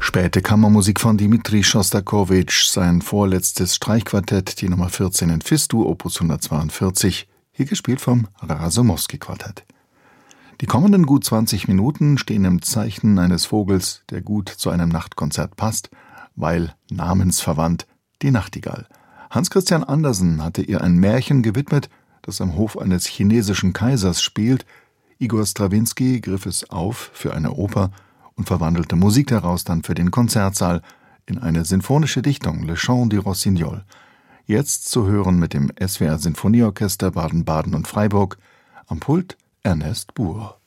Späte Kammermusik von Dmitri Schostakowitsch, sein vorletztes Streichquartett, die Nummer 14 in Fis-Dur, Opus 142, hier gespielt vom Rasomowski-Quartett. Die kommenden gut 20 Minuten stehen im Zeichen eines Vogels, der gut zu einem Nachtkonzert passt, weil namensverwandt, die Nachtigall. Hans Christian Andersen hatte ihr ein Märchen gewidmet, das am Hof eines chinesischen Kaisers spielt. Igor Strawinski griff es auf für eine Oper und verwandelte Musik daraus dann für den Konzertsaal in eine sinfonische Dichtung, Le Chant du Rossignol. Jetzt zu hören mit dem SWR Sinfonieorchester Baden-Baden und Freiburg, am Pult Ernest Buhr.